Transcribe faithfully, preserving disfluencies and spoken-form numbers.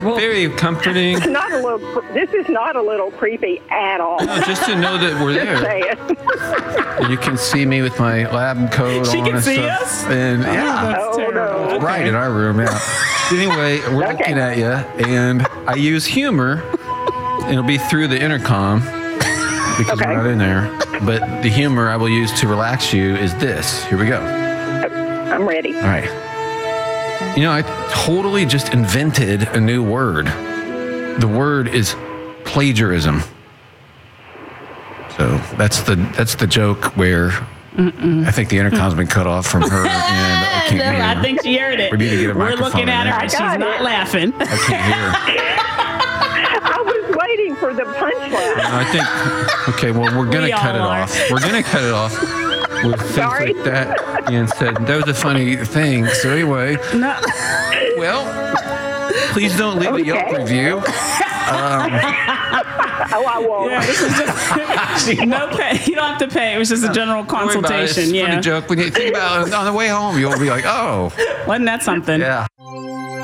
Very comforting. It's not a little. This is not a little creepy at all. No, just to know that we're Just there. saying. You can see me with my lab coat She on can and see stuff. us? And Oh, yeah, that's Oh, terrible. no. Okay. right in our room. Yeah. Anyway, we're Okay. looking at you, and I use humor. It'll be through the intercom because Okay. we're not in there. But the humor I will use to relax you is this. Here we go. I'm ready. All right. You know, I totally just invented a new word. The word is plagiarism. So that's the that's the joke where Mm-mm. I think the intercom's been cut off from her, and I can't hear. I think she heard it. We need to get a We're microphone looking in at there. her, I and she's got not it. laughing. I can't hear. I was waiting for the punchline. I think. Okay, well, we're gonna We cut it all are. off. We're gonna cut it off with things Sorry. like that. And said that was a funny thing. So anyway, No. well, please don't leave a Yelp Okay. review. Um, Oh, I won't. Yeah, this is just no pay. You don't have to pay. It was just a general Don't worry about it. It's consultation. a funny Yeah. joke. When you think about it on the way home, you'll be like, oh, Wasn't that something? yeah.